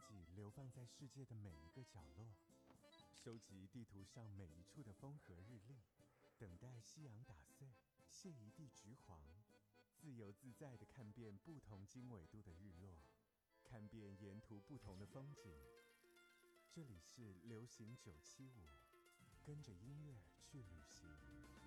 记流放在世界的每一个角落，收集地图上每一处的风和日丽，等待夕阳打碎，卸一地橘黄，自由自在地看遍不同经纬度的日落，看遍沿途不同的风景。这里是流行975，跟着音乐去旅行。